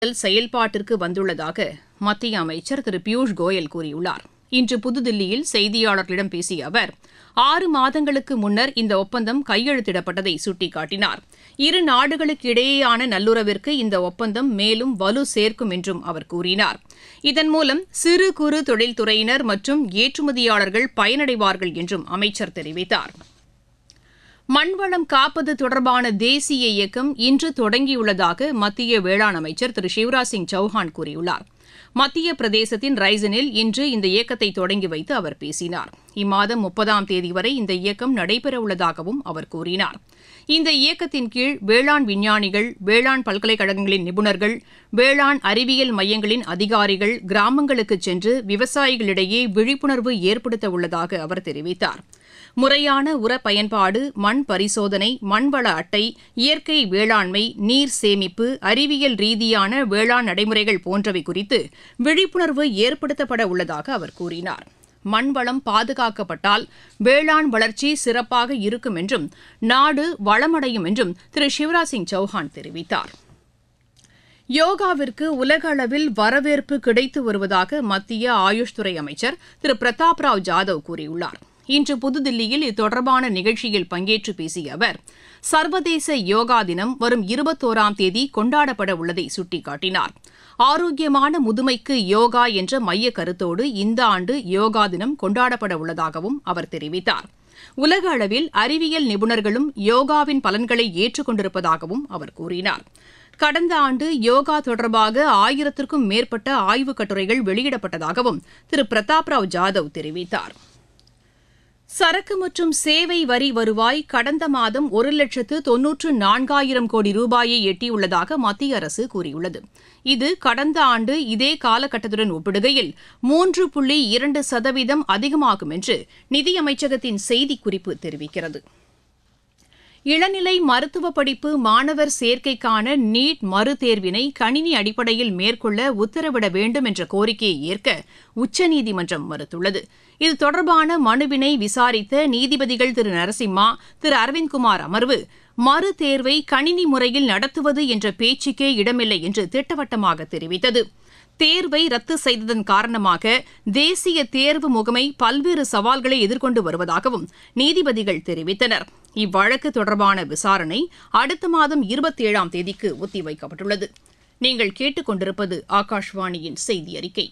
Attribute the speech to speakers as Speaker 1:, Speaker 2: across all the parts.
Speaker 1: செயல்பாட்டிற்கு வந்துள்ளதாக மத்திய அமைச்சர் திரு பியூஷ் கோயல் கூறியுள்ளார். இன்று புதுதில்லியில் செய்தியாளர்களிடம் பேசிய அவர் 6 மாதங்களுக்கு முன்னர் இந்த ஒப்பந்தம் கையெழுத்திடப்பட்டதை சுட்டிக்காட்டினார். இரு நாடுகளுக்கு இடையேயான நல்லுறவிற்கு இந்த ஒப்பந்தம் மேலும் வலு சேர்க்கும் என்றும் அவர் கூறினார். இதன் மூலம் சிறு குறு தொழில்துறையினர் மற்றும் ஏற்றுமதியாளர்கள் பயனடைவார்கள் என்றும் அமைச்சர் தெரிவித்தார். மண்வளம் காப்பது தொடர்பான தேசிய இயக்கம் இன்று தொடங்கியுள்ளதாக மத்திய வேளாண் அமைச்சர் திரு சிவராஜ் சிங் சௌஹான் கூறியுள்ளார். மத்திய பிரதேசத்தின் ரைசனில் இன்று இந்த இயக்கத்தை தொடங்கி வைத்து அவர் பேசினார். இம்மாதம் 30ஆம் தேதி வரை இந்த இயக்கம் நடைபெறவுள்ளதாகவும் அவர் கூறினார். இந்த இயக்கத்தின் கீழ் வேளாண் விஞ்ஞானிகள், வேளாண் பல்கலைக்கழகங்களின் நிபுணர்கள், வேளாண் அறிவியல் மையங்களின் அதிகாரிகள் கிராமங்களுக்கு சென்று விவசாயிகளிடையே விழிப்புணர்வு ஏற்படுத்த உள்ளதாக அவர் தெரிவித்தார். முறையான உர பயன்பாடு, மண் பரிசோதனை, மண்வள அட்டை, இயற்கை வேளாண்மை, நீர் சேமிப்பு, அறிவியல் ரீதியான வேளாண் நடைமுறைகள் போன்றவை குறித்து விழிப்புணர்வு ஏற்படுத்தப்பட உள்ளதாக அவர் கூறினார். மண்வளம் பாதுகாக்கப்பட்டால் வேளாண் வளர்ச்சி சிறப்பாக இருக்கும் என்றும் நாடு வளமடையும் என்றும் திரு சிவராஜ் சிங் சௌஹான் தெரிவித்தார். யோகாவிற்கு உலக அளவில் வரவேற்பு கிடைத்து வருவதாக மத்திய ஆயுஷ் துறை அமைச்சர் திரு பிரதாப் ராவ் ஜாதவ் கூறியுள்ளார். இன்று புதுதில்லியில் இது தொடர்பான நிகழ்ச்சியில் பங்கேற்று பேசிய அவர், சர்வதேச யோகா தினம் வரும் 21ஆம் தேதி கொண்டாடப்பட உள்ளதை சுட்டிக்காட்டினார். ஆரோக்கியமான முதுமைக்கு யோகா என்ற மைய கருத்தோடு இந்த ஆண்டு யோகா தினம் கொண்டாடப்பட உள்ளதாகவும் அவர் தெரிவித்தார். உலக அளவில் அறிவியல் நிபுணர்களும் யோகாவின் பலன்களை ஏற்றுக் கொண்டிருப்பதாகவும் அவர் கூறினார். கடந்த ஆண்டு யோகா தொடர்பாக 1000க்கும் மேற்பட்ட ஆய்வுக் கட்டுரைகள் வெளியிடப்பட்டதாகவும் திரு பிரதாப் ராவ் ஜாதவ் தெரிவித்தார். சரக்கு மற்றும் சேவை வரி வருவாய் கடந்த மாதம் 1,94,000 கோடி ரூபாயை எட்டியுள்ளதாக மத்திய அரசு கூறியுள்ளது. இது கடந்த ஆண்டு இதே காலகட்டத்துடன் ஒப்பிடுகையில் 3.2% அதிகமாகும் என்று நிதியமைச்சகத்தின் செய்திக்குறிப்பு தெரிவிக்கிறது. இளநிலை மருத்துவ படிப்பு மாணவர் சேர்க்கைக்கான நீட் மறுதேர்வினை கணினி அடிப்படையில் மேற்கொள்ள உத்தரவிட வேண்டும் என்ற கோரிக்கையை ஏற்க உச்சநீதிமன்றம் மறுத்துள்ளது. இது தொடர்பான மனுவினை விசாரித்த நீதிபதிகள் திரு நரசிம்மா, திரு அரவிந்த்குமார் அமர்வு, மறுதேர்வை கணினி முறையில் நடத்துவது என்ற பேச்சுக்கே இடமில்லை என்று திட்டவட்டமாக தெரிவித்தது. தேர்வை ரத்து செய்ததன் காரணமாக தேசிய தேர்வு முகமை பல்வேறு சவால்களை எதிர்கொண்டு வருவதாகவும் நீதிபதிகள் தெரிவித்தனர். இவ்வழக்கு தொடர்பான விசாரணை அடுத்த மாதம் 27ஆம் தேதிக்கு ஒத்திவைக்கப்பட்டுள்ளது. நீங்கள் கேட்டுக்கொண்டிருப்பது ஆகாஷ்வாணியின் செய்தி அறிக்கை.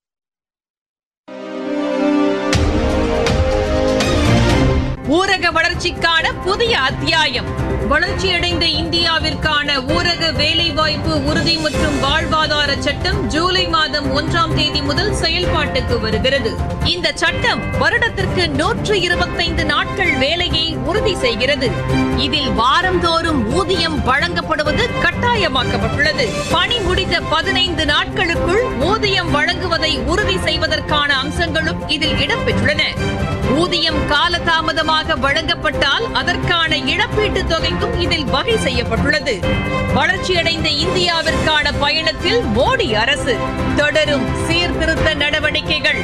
Speaker 1: ஊரக வளர்ச்சிக்கான புதிய அத்தியாயம். வளர்ச்சியடைந்த இந்தியாவிற்கான ஊரக வேலைவாய்ப்பு உறுதி மற்றும் வாழ்வாதார சட்டம் ஜூலை மாதம் 1ஆம் தேதி முதல் செயல்பாட்டுக்கு வருகிறது. இந்த சட்டம் வருடத்திற்கு 125 நாட்கள் வேலையை உறுதி செய்கிறது. இதில் வாரந்தோறும் ஊதியம் வழங்கப்படுவது கட்டாயமாக்கப்பட்டுள்ளது. பணி முடிந்த 15 நாட்களுக்குள் ஊதியம் வழங்குவதை உறுதி செய்வதற்கான அம்சங்களும் இதில் இடம்பெற்றுள்ளன. ஊதியம் காலதாமதமாக வழங்கப்பட்டால் அதற்கான இழப்பீட்டுத் தொகைக்கும் இதில் வகை செய்யப்பட்டுள்ளது. வளர்ச்சியடைந்த இந்தியாவிற்கான பயணத்தில் மோடி அரசு தொடரும் சீர்திருத்த நடவடிக்கைகள்.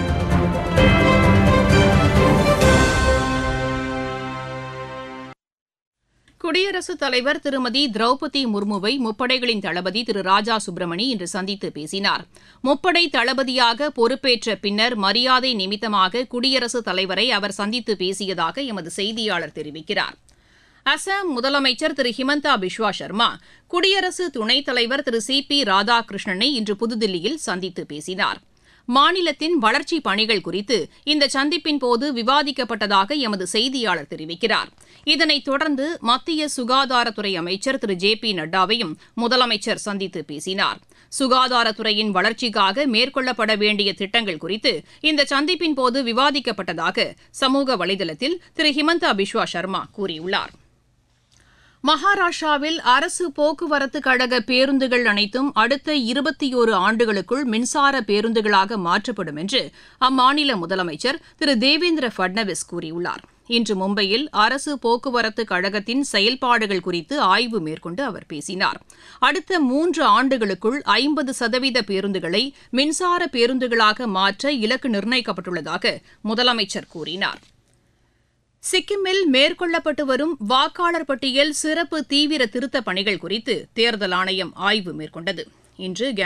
Speaker 1: குடியரசுத் தலைவர் திருமதி திரௌபதி முர்முவை முப்படைகளின் தளபதி திரு ராஜா சுப்பிரமணி இன்று சந்தித்து பேசினார். முப்படை தளபதியாக பொறுப்பேற்ற பின்னர் மரியாதை நிமித்தமாக குடியரசுத் தலைவரை அவர் சந்தித்து பேசியதாக எமது செய்தியாளர் தெரிவிக்கிறார். அசாம் முதலமைச்சர் திரு ஹிமந்தா பிஸ்வா சர்மா குடியரசு துணைத் தலைவர் திரு சி.பி. ராதாகிருஷ்ணனை இன்று புதுதில்லியில் சந்தித்து பேசினார். மாநிலத்தின் வளர்ச்சிப் பணிகள் குறித்து இந்த சந்திப்பின் போது விவாதிக்கப்பட்டதாக எமது செய்தியாளர் தெரிவிக்கிறார். இதனைத் தொடர்ந்து மத்திய சுகாதாரத்துறை அமைச்சர் திரு ஜே.பி. நட்டாவையும் முதலமைச்சர் சந்தித்து பேசினார். சுகாதாரத்துறையின் வளர்ச்சிக்காக மேற்கொள்ளப்பட வேண்டிய திட்டங்கள் குறித்து இந்த சந்திப்பின் போது விவாதிக்கப்பட்டதாக சமூக வலைதளத்தில் திரு ஹிமந்தா பிஸ்வா சர்மா கூறியுள்ளார். மகாராஷ்டிராவில் அரசு போக்குவரத்து கழக பேருந்துகள் அனைத்தும் அடுத்த 21 ஆண்டுகளுக்குள் மின்சார பேருந்துகளாக மாற்றப்படும் என்று அம்மாநில முதலமைச்சர் திரு தேவேந்திர பட்னவிஸ் கூறியுள்ளார். இன்று மும்பையில் அரசு போக்குவரத்து கழகத்தின் செயல்பாடுகள் குறித்து ஆய்வு மேற்கொண்டு அவர் பேசினார். அடுத்த 3 ஆண்டுகளுக்குள் 50% பேருந்துகளை மின்சார பேருந்துகளாக மாற்ற இலக்கு நிர்ணயிக்கப்பட்டுள்ளதாக முதலமைச்சர் கூறினார். சிக்கிமில் மேற்கொள்ளப்பட்டு வரும் வாக்காளர் பட்டியல் சிறப்பு தீவிர திருத்தப் பணிகள் குறித்து தேர்தல் ஆணையம் ஆய்வு மேற்கொண்டது. இன்று